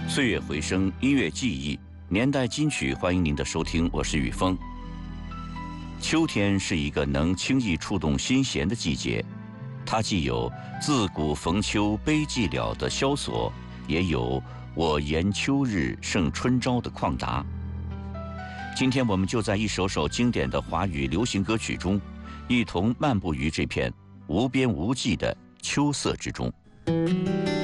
岁月回声，音乐记忆，年代金曲，欢迎您的收听，我是雨峰。秋天是一个能轻易触动心弦的季节，它既有自古逢秋悲寂了的萧索，也有我言秋日胜春朝的旷达。今天我们就在一首首经典的华语流行歌曲中，一同漫步于这片无边无际的秋色之中。